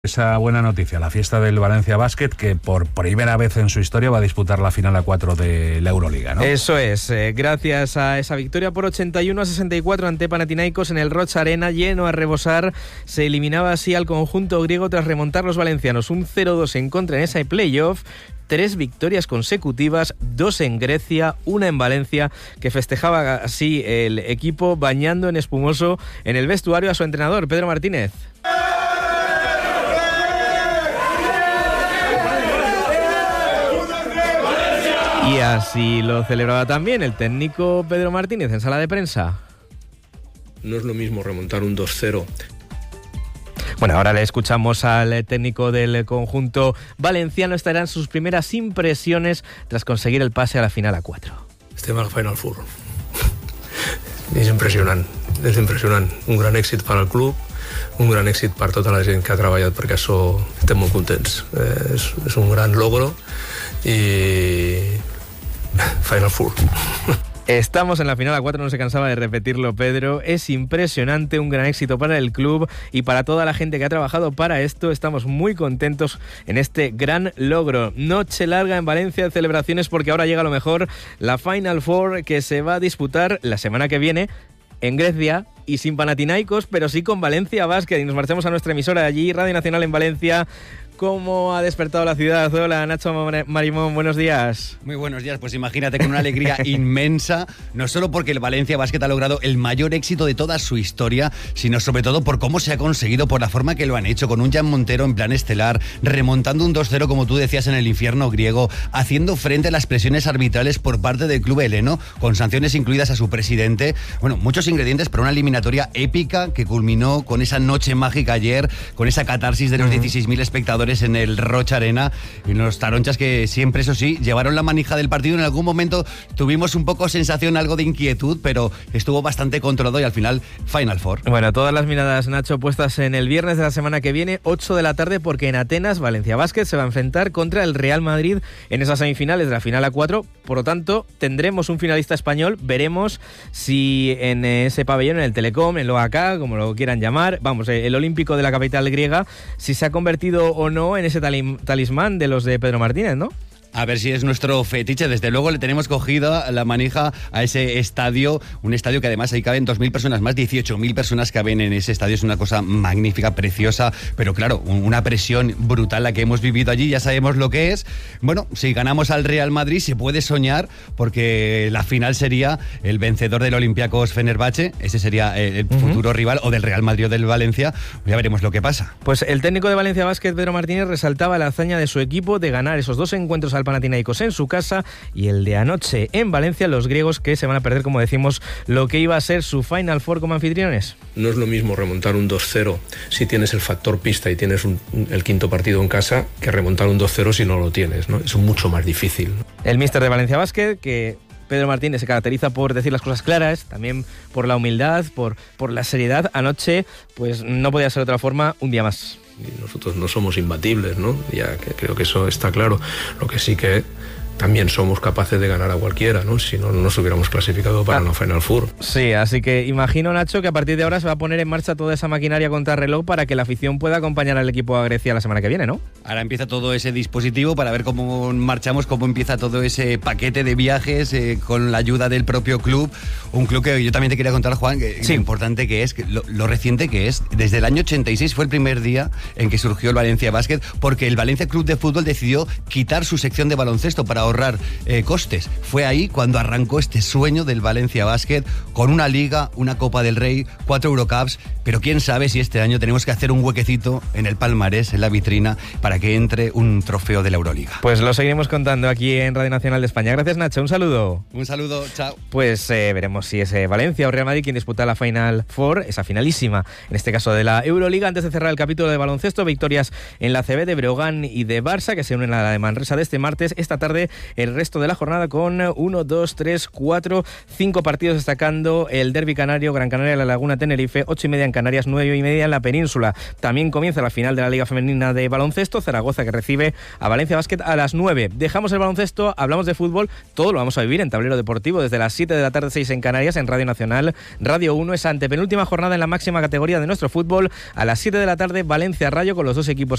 Esa buena noticia, la fiesta del Valencia Basket, que por primera vez en su historia va a disputar la final a 4 de la Euroliga, ¿no? Eso es, gracias a esa victoria por 81-64 ante Panathinaikos en el Roch Arena, lleno a rebosar, se eliminaba así al conjunto griego tras remontar los valencianos un 0-2 en contra en ese playoff. 3 victorias consecutivas, 2 en Grecia, 1 en Valencia, que festejaba así el equipo bañando en espumoso en el vestuario a su entrenador, Pedro Martínez. Y así lo celebraba también el técnico Pedro Martínez en sala de prensa. No es lo mismo remontar un 2-0. Bueno, ahora le escuchamos al técnico del conjunto valenciano. Estarán sus primeras impresiones tras conseguir el pase a la final a 4. Estem al Final Four. És impressionant. Un gran èxit per al club, un gran èxit per tota la gent que ha treballat perquè això estem molt contents. És un gran logro i Final Four. Estamos en la final a 4, no se cansaba de repetirlo Pedro. Es impresionante, un gran éxito para el club y para toda la gente que ha trabajado para esto. Estamos muy contentos en este gran logro. Noche larga en Valencia de celebraciones porque ahora llega lo mejor, la Final Four, que se va a disputar la semana que viene en Grecia y sin Panathinaikos, pero sí con Valencia Basket. Y nos marchamos a nuestra emisora de allí, Radio Nacional en Valencia. ¿Cómo ha despertado la ciudad? Hola, Nacho Marimón, buenos días. Muy buenos días, pues imagínate, con una alegría inmensa, no solo porque el Valencia Basket ha logrado el mayor éxito de toda su historia, sino sobre todo por cómo se ha conseguido, por la forma que lo han hecho, con un Jan Montero en plan estelar, remontando un 2-0, como tú decías, en el infierno griego, haciendo frente a las presiones arbitrales por parte del club heleno, con sanciones incluidas a su presidente. Bueno, muchos ingredientes para una eliminatoria épica que culminó con esa noche mágica ayer, con esa catarsis de los 16.000 espectadores en el Roch Arena, y los taronchas que siempre, eso sí, llevaron la manija del partido. En algún momento tuvimos un poco sensación, algo de inquietud, pero estuvo bastante controlado y al final Final Four. Bueno, todas las miradas, Nacho, puestas en el viernes de la semana que viene, 8 de la tarde, porque en Atenas Valencia Basket se va a enfrentar contra el Real Madrid en esas semifinales de la final a 4. Por lo tanto, tendremos un finalista español. Veremos si en ese pabellón, en el Telecom, en el OAK, como lo quieran llamar, vamos, el olímpico de la capital griega, si se ha convertido o no en ese talismán de los de Pedro Martínez, ¿no? A ver si es nuestro fetiche. Desde luego le tenemos cogida la manija a ese estadio, un estadio que además ahí caben 2.000 personas, más 18.000 personas caben en ese estadio. Es una cosa magnífica, preciosa, pero claro, una presión brutal la que hemos vivido allí, ya sabemos lo que es. Bueno, si ganamos al Real Madrid se puede soñar, porque la final sería el vencedor del Olympiacos Fenerbahce, ese sería el futuro rival, o del Real Madrid o del Valencia. Ya veremos lo que pasa. Pues el técnico de Valencia Basket, Pedro Martínez, resaltaba la hazaña de su equipo de ganar esos 2 encuentros al Panathinaikos en su casa y el de anoche en Valencia, los griegos que se van a perder, como decimos, lo que iba a ser su Final Four como anfitriones. No es lo mismo remontar un 2-0 si tienes el factor pista y tienes el quinto partido en casa, que remontar un 2-0 si no lo tienes, ¿no? Es mucho más difícil. El míster de Valencia Basket, que Pedro Martínez se caracteriza por decir las cosas claras, también por la humildad, por la seriedad. Anoche, pues no podía ser de otra forma, un día más. Y nosotros no somos imbatibles, ¿no? Ya que creo que eso está claro. Lo que sí que también somos capaces de ganar a cualquiera, ¿no? Si no, no nos hubiéramos clasificado para una Final Four. Sí, así que imagino, Nacho, que a partir de ahora se va a poner en marcha toda esa maquinaria contrarreloj para que la afición pueda acompañar al equipo a Grecia la semana que viene, ¿no? Ahora empieza todo ese dispositivo para ver cómo marchamos, cómo empieza todo ese paquete de viajes con la ayuda del propio club. Un club que yo también te quería contar, Juan, que sí, lo importante que es, lo reciente que es. Desde el año 86 fue el primer día en que surgió el Valencia Basket, porque el Valencia Club de Fútbol decidió quitar su sección de baloncesto para ahorrar costes. Fue ahí cuando arrancó este sueño del Valencia Basket, con una liga, una Copa del Rey, 4 Eurocups, pero quién sabe si este año tenemos que hacer un huequecito en el palmarés, en la vitrina, para que entre un trofeo de la Euroliga. Pues lo seguiremos contando aquí en Radio Nacional de España. Gracias, Nacho, un saludo. Un saludo, chao. Pues veremos si es Valencia o Real Madrid quien disputa la Final Four, esa finalísima, en este caso de la Euroliga. Antes de cerrar el capítulo de baloncesto, victorias en la CB de Breogán y de Barça, que se unen a la de Manresa de este martes. Esta tarde el resto de la jornada con 1, 2, 3, 4, 5 partidos destacando el Derbi Canario, Gran Canaria, La Laguna, Tenerife, 8:30 en Canarias, 9:30 en la península. También comienza la final de la Liga Femenina de Baloncesto, Zaragoza, que recibe a Valencia Basket a las 9. Dejamos el baloncesto, hablamos de fútbol, todo lo vamos a vivir en Tablero Deportivo desde las 7 de la tarde, 6 en Canarias, en Radio Nacional, Radio 1, esa antepenúltima jornada en la máxima categoría de nuestro fútbol. A las 7 de la tarde, Valencia Rayo, con los dos equipos